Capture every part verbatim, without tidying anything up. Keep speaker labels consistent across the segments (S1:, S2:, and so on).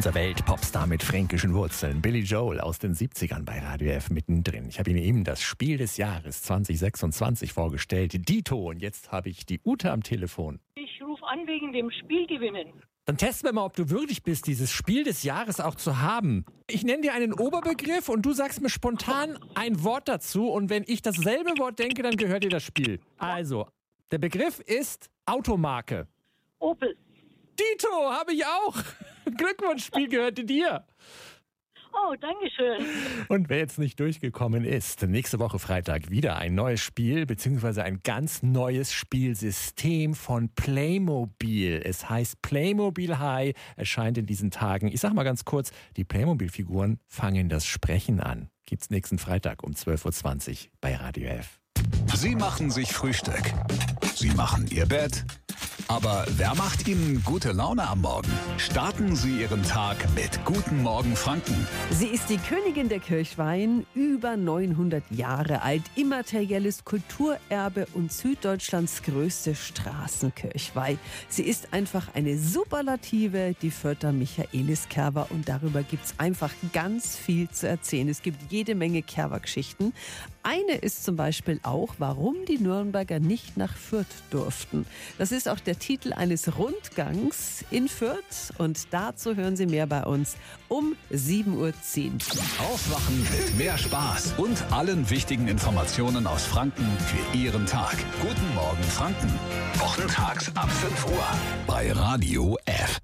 S1: Unser Weltpopstar mit fränkischen Wurzeln, Billy Joel aus den siebzigern bei Radio F mittendrin. Ich habe Ihnen eben das Spiel des Jahres zwanzig sechsundzwanzig vorgestellt, Dito. Und jetzt habe ich die Ute am Telefon.
S2: Ich rufe an wegen dem Spielgewinnen.
S1: Dann testen wir mal, ob du würdig bist, dieses Spiel des Jahres auch zu haben. Ich nenne dir einen Oberbegriff und du sagst mir spontan ein Wort dazu. Und wenn ich dasselbe Wort denke, dann gehört dir das Spiel. Also, der Begriff ist Automarke.
S2: Opel.
S1: Dito, habe ich auch. Glückwunsch, Spiel gehörte dir.
S2: Oh, danke schön.
S1: Und wer jetzt nicht durchgekommen ist, nächste Woche Freitag wieder ein neues Spiel, beziehungsweise ein ganz neues Spielsystem von Playmobil. Es heißt Playmobil High, erscheint in diesen Tagen. Ich sag mal ganz kurz, die Playmobil-Figuren fangen das Sprechen an. Gibt's nächsten Freitag um zwölf Uhr zwanzig bei Radio F.
S3: Sie machen sich Frühstück. Sie machen Ihr Bett. Aber wer macht Ihnen gute Laune am Morgen? Starten Sie Ihren Tag mit Guten Morgen Franken.
S4: Sie ist die Königin der Kirchweihen, über neunhundert Jahre alt, immaterielles Kulturerbe und Süddeutschlands größte Straßenkirchweih. Sie ist einfach eine Superlative, die Vörter Michaelis Kerber, und darüber gibt es einfach ganz viel zu erzählen. Es gibt jede Menge Kerber-Geschichten. Eine ist zum Beispiel auch, warum die Nürnberger nicht nach Fürth durften. Das ist auch der Titel eines Rundgangs in Fürth, und dazu hören Sie mehr bei uns um sieben Uhr zehn.
S3: Aufwachen mit mehr Spaß und allen wichtigen Informationen aus Franken für Ihren Tag. Guten Morgen Franken. Wochentags ab fünf Uhr bei Radio F.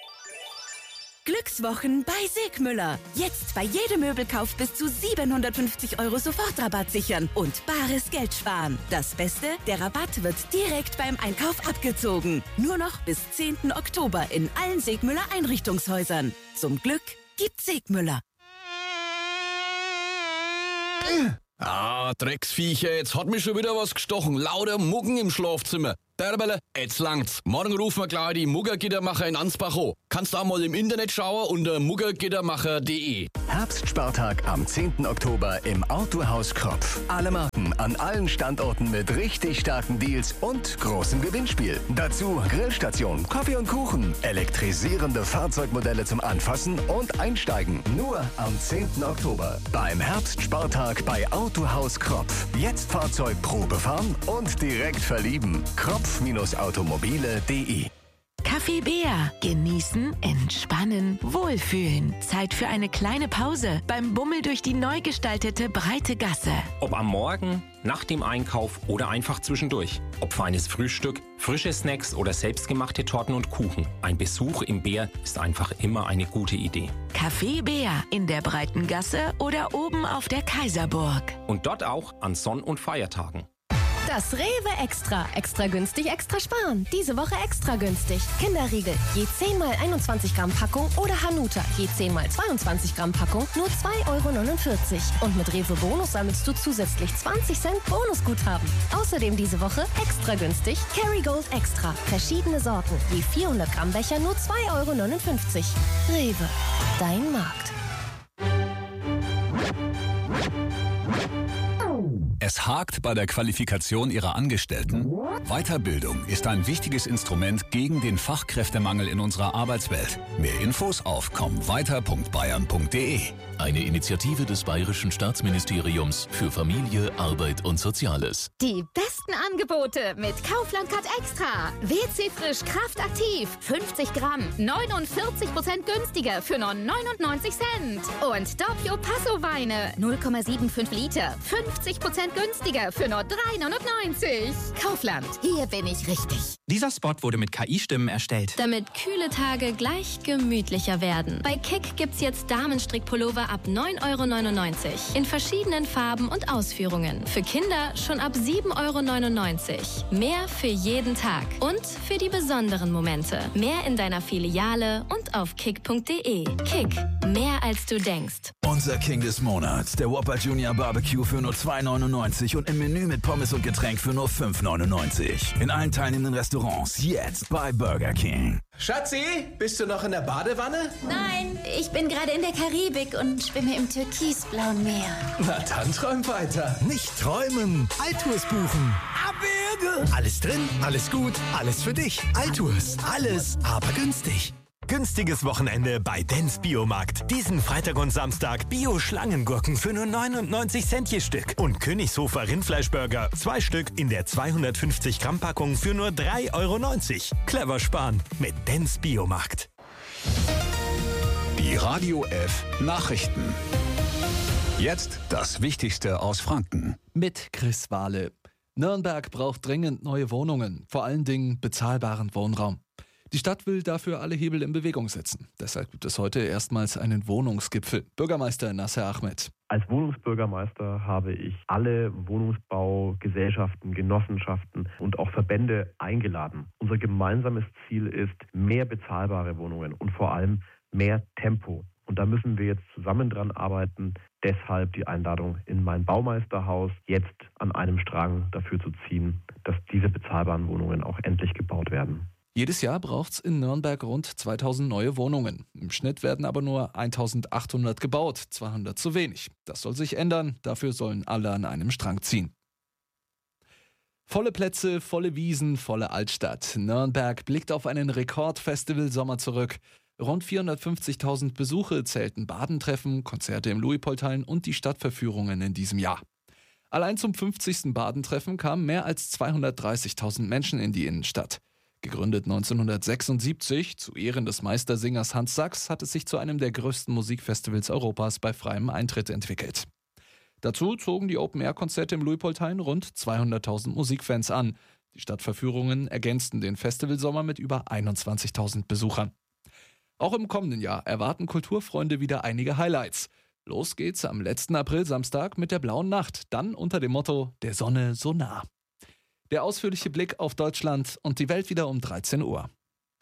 S5: Glückswochen bei Segmüller. Jetzt bei jedem Möbelkauf bis zu siebenhundertfünfzig Euro Sofortrabatt sichern und bares Geld sparen. Das Beste, der Rabatt wird direkt beim Einkauf abgezogen. Nur noch bis zehnten Oktober in allen Segmüller Einrichtungshäusern. Zum Glück gibt Segmüller.
S6: Ah, Drecksviecher, jetzt hat mich schon wieder was gestochen. Lauter Muggen im Schlafzimmer. Derbele, jetzt langt's. Morgen rufen wir gleich die Muggergittermacher in Ansbach an. Kannst auch mal im Internet schauen unter muggergittermacher punkt de.
S7: Herbstspartag am zehnten Oktober im Autohaus Kropf. Alle Marken an allen Standorten mit richtig starken Deals und großem Gewinnspiel. Dazu Grillstation, Kaffee und Kuchen, elektrisierende Fahrzeugmodelle zum Anfassen und Einsteigen. Nur am zehnten Oktober beim Herbstspartag bei Autohaus Kropf. Jetzt Fahrzeug Probe fahren und direkt verlieben. Kropf-automobile punkt de.
S8: Kaffee Bär. Genießen, entspannen, wohlfühlen. Zeit für eine kleine Pause beim Bummel durch die neu gestaltete breite Gasse.
S9: Ob am Morgen, nach dem Einkauf oder einfach zwischendurch. Ob feines Frühstück, frische Snacks oder selbstgemachte Torten und Kuchen. Ein Besuch im Bär ist einfach immer eine gute Idee.
S8: Kaffee Bär in der breiten Gasse oder oben auf der Kaiserburg.
S9: Und dort auch an Sonn- und Feiertagen.
S10: Das Rewe Extra. Extra günstig, extra sparen. Diese Woche extra günstig. Kinderriegel, je zehn mal einundzwanzig Gramm Packung oder Hanuta, je zehn mal zweiundzwanzig Gramm Packung, nur zwei Euro neunundvierzig. Und mit Rewe Bonus sammelst du zusätzlich zwanzig Cent Bonusguthaben. Außerdem diese Woche extra günstig Kerrygold Extra. Verschiedene Sorten, je vierhundert Gramm Becher, nur zwei Euro neunundfünfzig. Rewe, dein Markt.
S3: Es hakt bei der Qualifikation Ihrer Angestellten? Weiterbildung ist ein wichtiges Instrument gegen den Fachkräftemangel in unserer Arbeitswelt. Mehr Infos auf komm weiter punkt bayern punkt de.
S11: Eine Initiative des Bayerischen Staatsministeriums für Familie, Arbeit und Soziales.
S12: Die besten Angebote mit Kaufland Cut Extra. W C Frisch Kraft Aktiv. fünfzig Gramm. neunundvierzig Prozent günstiger für nur neunundneunzig Cent. Und Doppio Passo Weine. null Komma fünfundsiebzig Liter. fünfzig Prozent günstiger für nur drei neunundneunzig. Kaufland. Hier bin ich richtig.
S13: Dieser Spot wurde mit K I-Stimmen erstellt.
S14: Damit kühle Tage gleich gemütlicher werden. Bei Kick gibt's jetzt Damenstrickpullover ab neun Euro neunundneunzig. In verschiedenen Farben und Ausführungen. Für Kinder schon ab sieben Euro neunundneunzig. Mehr für jeden Tag. Und für die besonderen Momente. Mehr in deiner Filiale und auf kick punkt de. Kick. Mehr als du denkst.
S15: Unser King des Monats. Der Whopper Junior Barbecue für nur zwei neunundneunzig und im Menü mit Pommes und Getränk für nur fünf neunundneunzig. In allen teilnehmenden Restaurants. Jetzt bei Burger King.
S16: Schatzi, bist du noch in der Badewanne?
S17: Nein, ich bin gerade in der Karibik und schwimme im türkisblauen Meer.
S16: Na dann träum weiter.
S18: Nicht träumen, Altours buchen. Abwürge. Alles drin, alles gut, alles für dich. Altours, alles, aber günstig. günstiges Wochenende bei Dens Biomarkt. Diesen Freitag und Samstag Bio-Schlangengurken für nur neunundneunzig Cent je Stück. Und Königshofer Rindfleischburger, zwei Stück in der zweihundertfünfzig Gramm Packung für nur drei Euro neunzig. Clever sparen mit Dens Biomarkt.
S3: Die Radio F Nachrichten. Jetzt das Wichtigste aus Franken.
S19: Mit Chris Wahle. Nürnberg braucht dringend neue Wohnungen, vor allen Dingen bezahlbaren Wohnraum. Die Stadt will dafür alle Hebel in Bewegung setzen. Deshalb gibt es heute erstmals einen Wohnungsgipfel. Bürgermeister Nasser Ahmed.
S20: Als Wohnungsbürgermeister habe ich alle Wohnungsbaugesellschaften, Genossenschaften und auch Verbände eingeladen. Unser gemeinsames Ziel ist mehr bezahlbare Wohnungen und vor allem mehr Tempo. Und da müssen wir jetzt zusammen dran arbeiten. Deshalb die Einladung in mein Baumeisterhaus, jetzt an einem Strang dafür zu ziehen, dass diese bezahlbaren Wohnungen auch endlich gebaut werden.
S19: Jedes Jahr braucht es in Nürnberg rund zweitausend neue Wohnungen. Im Schnitt werden aber nur eintausendachthundert gebaut, zweihundert zu wenig. Das soll sich ändern, dafür sollen alle an einem Strang ziehen. Volle Plätze, volle Wiesen, volle Altstadt. Nürnberg blickt auf einen Rekordfestival-Sommer zurück. Rund vierhundertfünfzigtausend Besuche zählten Badentreffen, Konzerte im Luitpoldhain und die Stadtverführungen in diesem Jahr. Allein zum fünfzigsten Badentreffen kamen mehr als zweihundertdreißigtausend Menschen in die Innenstadt. Gegründet neunzehnhundertsechsundsiebzig, zu Ehren des Meistersingers Hans Sachs, hat es sich zu einem der größten Musikfestivals Europas bei freiem Eintritt entwickelt. Dazu zogen die Open-Air-Konzerte im Luitpoldhain rund zweihunderttausend Musikfans an. Die Stadtverführungen ergänzten den Festivalsommer mit über einundzwanzigtausend Besuchern. Auch im kommenden Jahr erwarten Kulturfreunde wieder einige Highlights. Los geht's am letzten April-Samstag mit der Blauen Nacht, dann unter dem Motto Der Sonne so nah. Der ausführliche Blick auf Deutschland und die Welt wieder um dreizehn Uhr.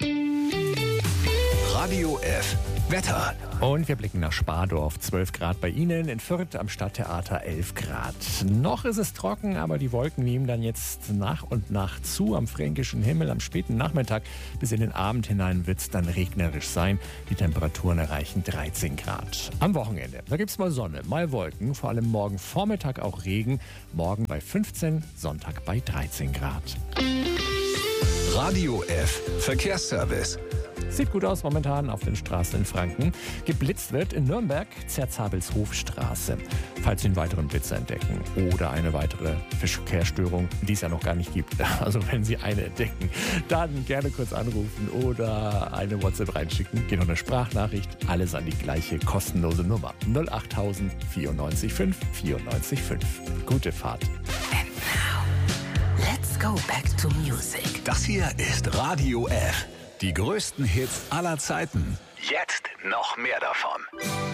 S3: Radio F Wetter.
S1: Und wir blicken nach Spardorf, zwölf Grad bei Ihnen, in Fürth am Stadttheater elf Grad. Noch ist es trocken, aber die Wolken nehmen dann jetzt nach und nach zu am fränkischen Himmel. Am späten Nachmittag bis in den Abend hinein wird es dann regnerisch sein. Die Temperaturen erreichen dreizehn Grad. Am Wochenende, da gibt es mal Sonne, mal Wolken, vor allem morgen Vormittag auch Regen. Morgen bei fünfzehn, Sonntag bei dreizehn Grad.
S3: Radio F Verkehrsservice.
S1: Sieht gut aus momentan auf den Straßen in Franken. Geblitzt wird in Nürnberg Zerzabels Hofstraße. Falls Sie einen weiteren Blitzer entdecken oder eine weitere Verkehrsstörung, die es ja noch gar nicht gibt, also wenn Sie eine entdecken, dann gerne kurz anrufen oder eine WhatsApp reinschicken. Geht noch eine Sprachnachricht, alles an die gleiche kostenlose Nummer. null acht tausend vierundneunzig fünf vierundneunzig fünf. Gute Fahrt.
S8: And now, let's go back to music.
S3: Das hier ist Radio F. Die größten Hits aller Zeiten. Jetzt noch mehr davon.